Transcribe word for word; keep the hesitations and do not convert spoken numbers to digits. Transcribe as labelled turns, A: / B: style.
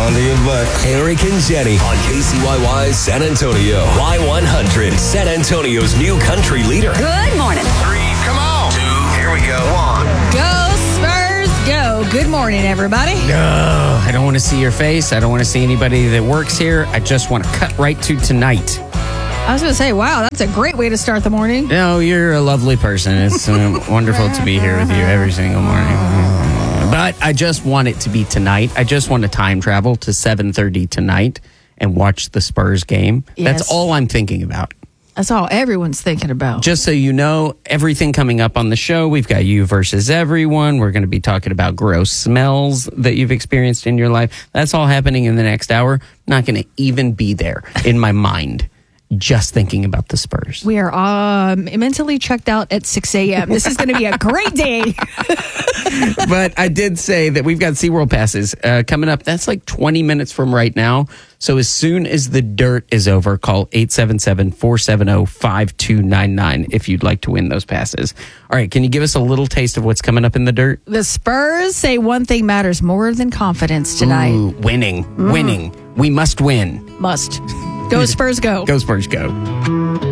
A: Blondie and Buck.
B: Eric and Jenny on K C Y Y San Antonio. Y one hundred, San Antonio's new country leader.
C: Good morning.
A: Three, come on. Two, here we go. One.
D: Go, Spurs, go. Good morning, everybody.
E: No, I don't want to see your face. I don't want to see anybody that works here. I just want to cut right to tonight.
D: I was going to say, wow, that's a great way to start the morning.
E: No, you're a lovely person. It's uh, wonderful to be here with you every single morning. But I just want it to be tonight. I just want to time travel to seven thirty tonight and watch the Spurs game.
D: Yes.
E: That's all I'm thinking about.
D: That's all everyone's thinking about.
E: Just so you know, everything coming up on the show, we've got you versus everyone. We're going to be talking about gross smells that you've experienced in your life. That's all happening in the next hour. Not going to even be there in my mind. Just thinking about the Spurs.
D: We are um, mentally checked out at six a.m. This is going to be a great day.
E: But I did say that we've got SeaWorld passes uh, coming up. That's like twenty minutes from right now. So as soon as the dirt is over, call eight seven seven, four seven zero, five two nine nine if you'd like to win those passes. All right, can you give us a little taste of what's coming up in the dirt?
D: The Spurs say one thing matters more than confidence tonight.
E: Ooh, winning, mm. winning. We must win.
D: Must. Go Spurs, go.
E: Go Spurs, go.